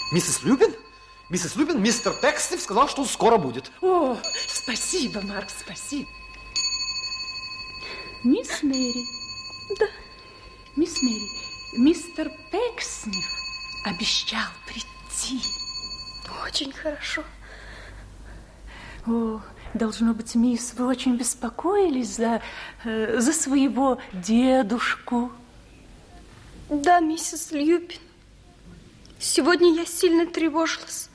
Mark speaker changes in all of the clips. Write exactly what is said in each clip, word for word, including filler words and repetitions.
Speaker 1: Миссис Люпин? Миссис Люпин, мистер Пекснев сказал, что он скоро будет.
Speaker 2: О, спасибо, Марк, спасибо. Мисс Мэри.
Speaker 3: Да.
Speaker 2: Мисс Мэри, мистер Пекснев обещал прийти.
Speaker 3: Очень хорошо.
Speaker 2: О, должно быть, мисс, вы очень беспокоились за, э, за своего дедушку.
Speaker 3: Да, миссис Люпин. Сегодня я сильно тревожилась.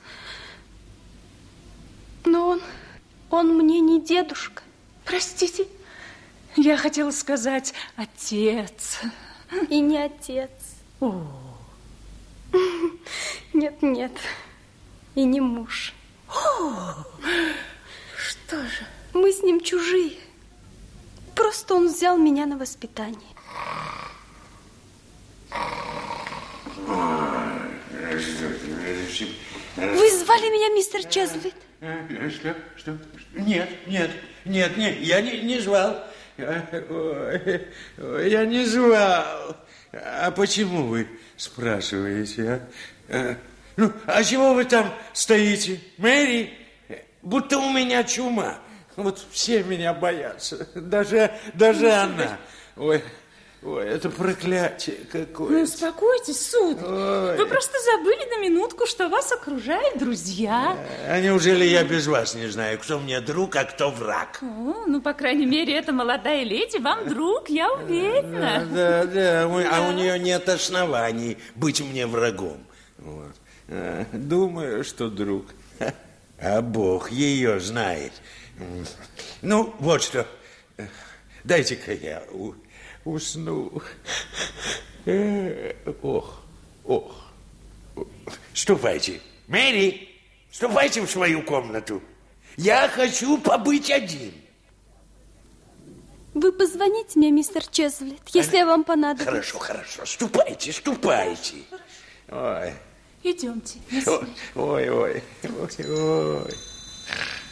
Speaker 3: Но он, он мне не дедушка.
Speaker 2: Простите, я хотела сказать отец.
Speaker 3: И не отец.
Speaker 2: О.
Speaker 3: Нет, нет. И не муж.
Speaker 2: О, что же?
Speaker 3: Мы с ним чужие. Просто он взял меня на воспитание. Вы звали меня мистер Чезлвит?
Speaker 4: Что? Что? Нет, нет, нет, нет, я не, не звал. Я не звал. А почему вы спрашиваете, а? Ну, а чего вы там стоите, Мэри? Будто у меня чума. Вот все меня боятся. Даже, даже она. Ой, ой, это проклятие какое-то.
Speaker 2: Ну, успокойтесь, сударь. Ой. Вы просто забыли на минутку, что вас окружают друзья.
Speaker 4: А неужели я без вас не знаю, кто мне друг, а кто враг?
Speaker 2: О, ну, по крайней мере, эта молодая леди вам друг, я уверена.
Speaker 4: Да, да, да. А у нее нет оснований быть мне врагом. Вот. Думаю, что друг. А Бог ее знает. Ну, вот что. Дайте-ка я усну. Ох, ох. Ступайте. Мэри, ступайте в свою комнату. Я хочу побыть один.
Speaker 3: Вы позвоните мне, мистер Чезлвит, если а... вам понадобится.
Speaker 4: Хорошо, хорошо. Ступайте, ступайте. Ой.
Speaker 2: Идемте.
Speaker 4: Ой, ой, ой, ой, ой.